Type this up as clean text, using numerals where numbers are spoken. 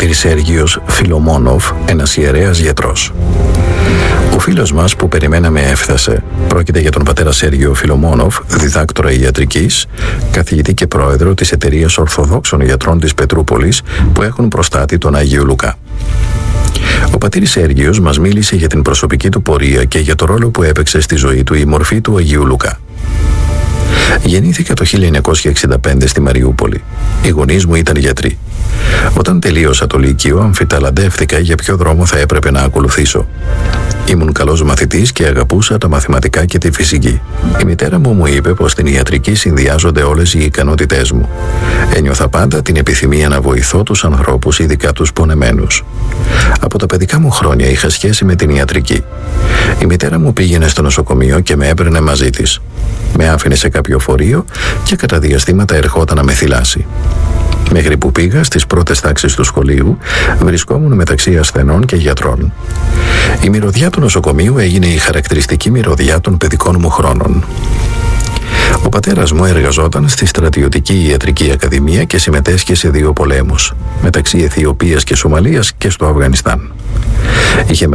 πατήρης Σέργιος Φιλομόνοφ, ένας ιερέας γιατρός. Ο φίλος μας που περιμέναμε έφτασε. Πρόκειται για τον πατέρα Σέργιο Φιλομόνοφ, διδάκτορα ιατρικής, καθηγητή και πρόεδρο της εταιρείας Ορθοδόξων Γιατρών της Πετρούπολης που έχουν προστάτη τον Άγιο Λουκά. Ο πατήρης Σέργιος μας μίλησε για την προσωπική του πορεία και για το ρόλο που έπαιξε στη ζωή του η μορφή του Αγίου Λουκά. Γεννήθηκα το 1965 στη Μαριούπολη. Οι γονείς μου ήταν γιατροί. Όταν τελείωσα το Λύκειο, αμφιταλαντεύτηκα για ποιο δρόμο θα έπρεπε να ακολουθήσω. Ήμουν καλός μαθητής και αγαπούσα τα μαθηματικά και τη φυσική. Η μητέρα μου είπε πως στην ιατρική συνδυάζονται όλες οι ικανότητές μου. Ένιωθα πάντα την επιθυμία να βοηθώ τους ανθρώπους, ειδικά τους πονεμένους. Από τα παιδικά μου χρόνια είχα σχέση με την ιατρική. Η μητέρα μου πήγαινε στο νοσοκομείο και με έπαιρνε μαζί της. Με άφηνε σε κάποιο φορείο και κατά διαστήματα ερχόταν να με θυλάσει. Μέχρι που πήγα στις πρώτες τάξεις του σχολείου, βρισκόμουν μεταξύ ασθενών και γιατρών. Η μυρωδιά του νοσοκομείου έγινε η χαρακτηριστική μυρωδιά των παιδικών μου χρόνων. Ο πατέρας μου εργαζόταν στη Στρατιωτική Ιατρική Ακαδημία και συμμετέσχε σε 2 πολέμους, μεταξύ Αιθιοπίας και Σομαλίας και στο Αφγανιστάν. Είχε